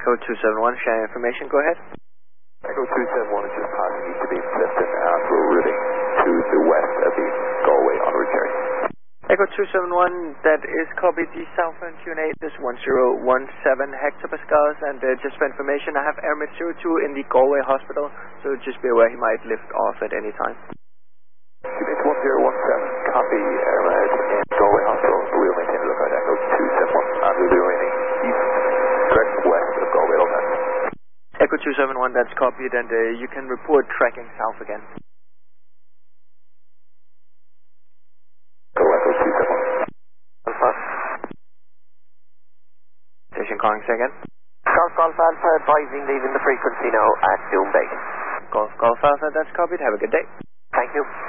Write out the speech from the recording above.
Echo 271, sharing information, go ahead. Echo 271 is just passing east of East Clifton and we're routing to the west of East Galway on route carry. Echo 271, that is copied. The southbound QNA is 1017 hectopascals, and just for information, I have Airmet 02 in the Galway hospital, so just be aware he might lift off at any time. QNH 1017, copy Airmet in Galway hospital, we'll maintain a lookout Echo 271, and we'll be remaining east, direct west of Galway all time. Echo 271, that's copied, and you can report tracking south again. Station calling second. Golf Alpha advising leaving the frequency now at Doom Bay. Golf Alpha, that's copied. Have a good day. Thank you.